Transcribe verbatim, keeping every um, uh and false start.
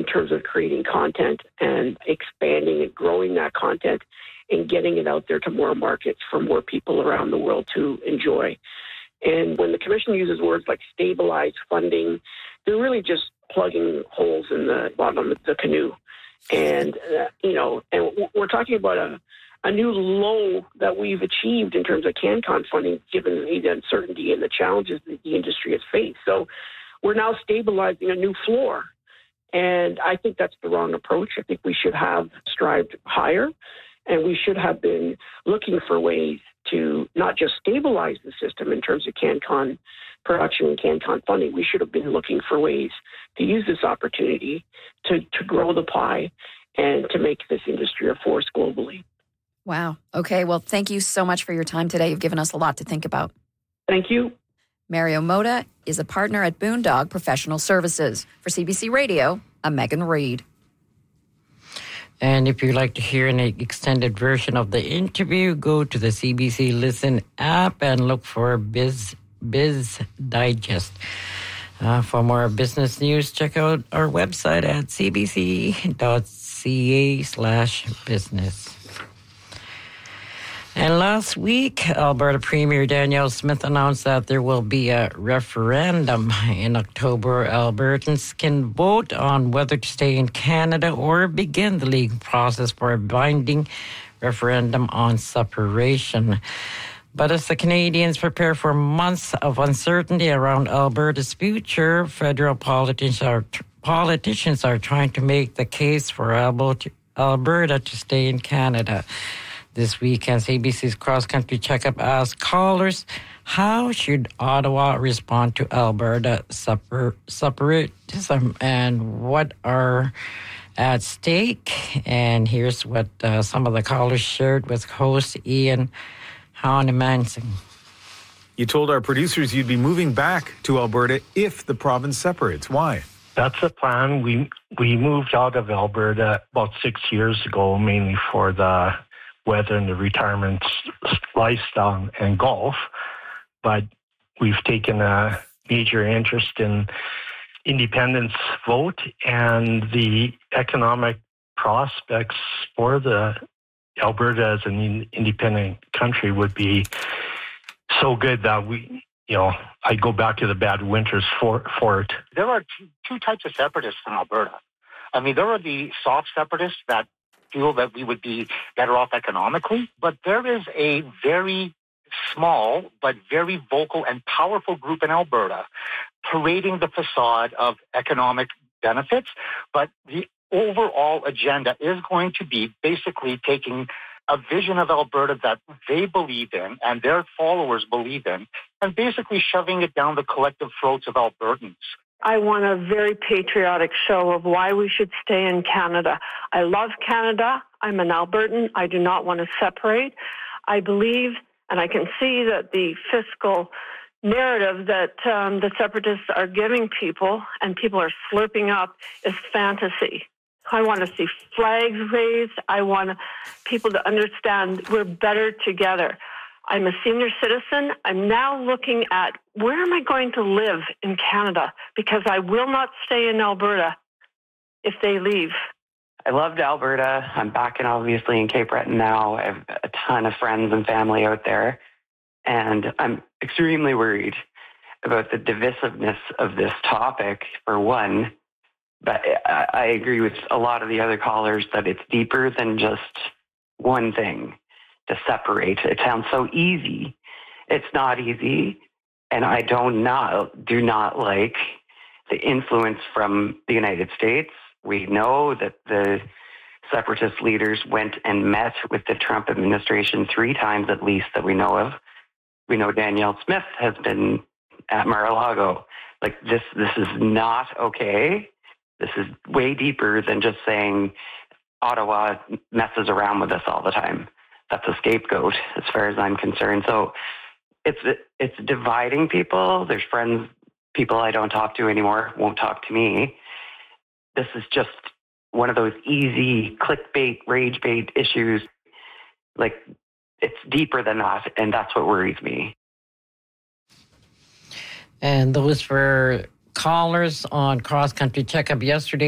terms of creating content and expanding and growing that content and getting it out there to more markets for more people around the world to enjoy. And when the Commission uses words like stabilize funding, they're really just plugging holes in the bottom of the canoe. And, uh, you know, and we're talking about a, a new low that we've achieved in terms of CanCon funding, given the uncertainty and the challenges that the industry has faced. So we're now stabilizing a new floor. And I think that's the wrong approach. I think we should have strived higher, and we should have been looking for ways to not just stabilize the system in terms of CanCon production and CanCon funding. We should have been looking for ways to use this opportunity to, to grow the pie and to make this industry a force globally. Wow. Okay. Well, thank you so much for your time today. You've given us a lot to think about. Thank you. Mario Mota is a partner at Boondog Professional Services. For C B C Radio, I'm Megan Reid. And if you'd like to hear an extended version of the interview, go to the C B C Listen app and look for Biz, Biz Digest. Uh, for more business news, check out our website at cbc.ca slash business. And last week, Alberta Premier Danielle Smith announced that there will be a referendum in October. Albertans can vote on whether to stay in Canada or begin the legal process for a binding referendum on separation. But as the Canadians prepare for months of uncertainty around Alberta's future, federal politicians are, politicians are trying to make the case for Alberta to stay in Canada. This weekend, C B C's Cross Country Checkup asked callers, how should Ottawa respond to Alberta separ- separatism and what are at stake? And here's what uh, some of the callers shared with host Ian Hahnemann. You told our producers you'd be moving back to Alberta if the province separates. Why? That's the plan. We we moved out of Alberta about six years ago, mainly for the weather and the retirement lifestyle and golf. But we've taken a major interest in independence vote and the economic prospects for the Alberta as an independent country would be so good that we, you know, I go back to the bad winters for, for it. There are two, two types of separatists in Alberta. I mean, there are the soft separatists that feel that we would be better off economically, but there is a very small but very vocal and powerful group in Alberta parading the facade of economic benefits, but the overall agenda is going to be basically taking a vision of Alberta that they believe in and their followers believe in and basically shoving it down the collective throats of Albertans. I want a very patriotic show of why we should stay in Canada. I love Canada. I'm an Albertan. I do not want to separate. I believe, and I can see that the fiscal narrative that um, the separatists are giving people and people are slurping up is fantasy. I want to see flags raised. I want people to understand we're better together. I'm a senior citizen. I'm now looking at where am I going to live in Canada, because I will not stay in Alberta if they leave. I loved Alberta. I'm back in, obviously, in Cape Breton now. I have a ton of friends and family out there. And I'm extremely worried about the divisiveness of this topic, for one. But I, I agree with a lot of the other callers that it's deeper than just one thing to separate. It sounds so easy. It's not easy. And I don't not, do not like the influence from the United States. We know that the separatist leaders went and met with the Trump administration three times at least that we know of. We know Danielle Smith has been at Mar-a-Lago. Like this, this is not okay. This is way deeper than just saying Ottawa messes around with us all the time. That's a scapegoat as far as I'm concerned. So it's it's dividing people. There's friends, people I don't talk to anymore, won't talk to me. This is just one of those easy clickbait, rage bait issues. Like, it's deeper than that, and that's what worries me. And those were callers on Cross Country Checkup yesterday.